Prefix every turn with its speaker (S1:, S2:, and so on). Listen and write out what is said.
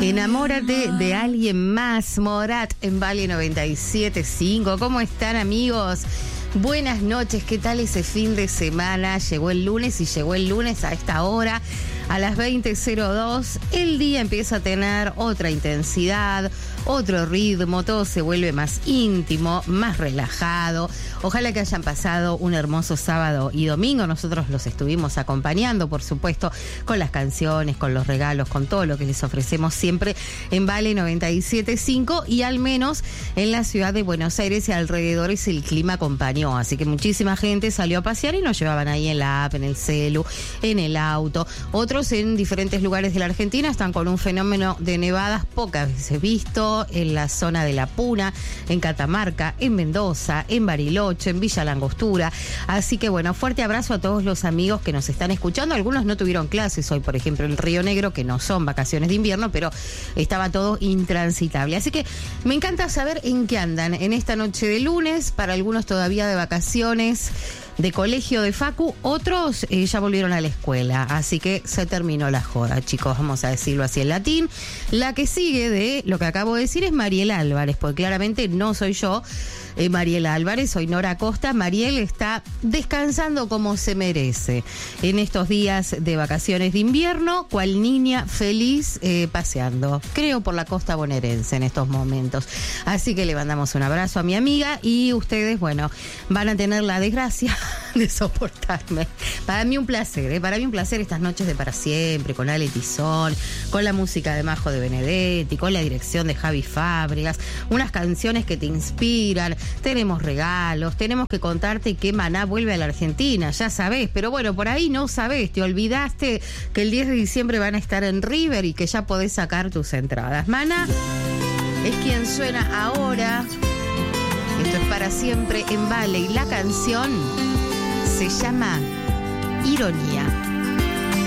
S1: Enamórate de alguien más, Morat en Vale 97.5. ¿Cómo están, amigos? Buenas noches, ¿qué tal ese fin de semana? Llegó el lunes y llegó el lunes a esta hora, a las 20:02. El día empieza a tener otra intensidad, otro ritmo, todo se vuelve más íntimo, más relajado. Ojalá que hayan pasado un hermoso sábado y domingo. Nosotros los estuvimos acompañando, por supuesto, con las canciones, con los regalos, con todo lo que les ofrecemos siempre en Vale 97.5, y al menos en la ciudad de Buenos Aires y alrededores el clima acompañó. Así que muchísima gente salió a pasear y nos llevaban ahí en la app, en el celu, en el auto. Otros en diferentes lugares de la Argentina están con un fenómeno de nevadas pocas veces visto, en la zona de La Puna, en Catamarca, en Mendoza, en Bariloche, en Villa Langostura. Así que bueno, fuerte abrazo a todos los amigos que nos están escuchando. Algunos no tuvieron clases hoy, por ejemplo, en Río Negro, que no son vacaciones de invierno, pero estaba todo intransitable. Así que me encanta saber en qué andan en esta noche de lunes. Para algunos todavía de vacaciones, de colegio, de facu, otros ya volvieron a la escuela, así que se terminó la joda, chicos, vamos a decirlo así en latín. La que sigue de lo que acabo de decir es Mariela Álvarez, porque claramente no soy yo, Mariela Álvarez, soy Nora Acosta. Mariel está descansando como se merece en estos días de vacaciones de invierno, cual niña feliz paseando, creo, por la costa bonaerense en estos momentos. Así que le mandamos un abrazo a mi amiga, y ustedes, bueno, van a tener la desgracia de soportarme. Para mí un placer, para mí un placer estas noches de Para Siempre, con Ale Tizón, con la música de Majo de Benedetti, con la dirección de Javi Fábregas, unas canciones que te inspiran. Tenemos regalos, tenemos que contarte que Maná vuelve a la Argentina, ya sabés, pero bueno, por ahí no sabés, te olvidaste que el 10 de diciembre van a estar en River y que ya podés sacar tus entradas. Maná es quien suena ahora. Esto es Para Siempre en Vale, y la canción se llama Ironía.